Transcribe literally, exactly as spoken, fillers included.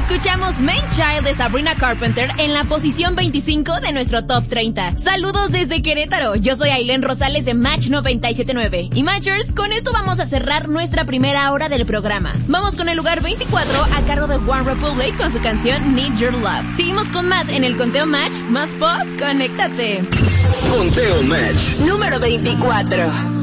Escuchamos Main Child de Sabrina Carpenter en la posición veinticinco de nuestro Top treinta. Saludos desde Querétaro, yo soy Ailén Rosales de Match noventa y siete punto nueve. Y Matchers, con esto vamos a cerrar nuestra primera hora del programa. Vamos con el lugar veinticuatro a cargo de One Republic con su canción Need Your Love. Seguimos con más en el conteo Match, más pop, conéctate. Conteo Match. Número veinticuatro.